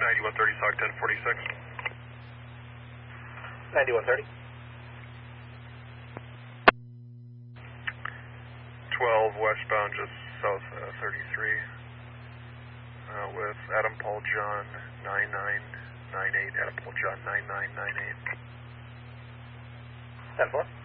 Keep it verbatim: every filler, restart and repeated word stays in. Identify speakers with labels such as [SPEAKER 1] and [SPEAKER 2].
[SPEAKER 1] ninety-one thirty, S O G ten forty-six.
[SPEAKER 2] ninety-one thirty.
[SPEAKER 1] twelve westbound, just south uh, thirty-three, uh, with Adam Paul John nine nine nine eight, Adam Paul John nine nine nine eight.
[SPEAKER 2] ten four.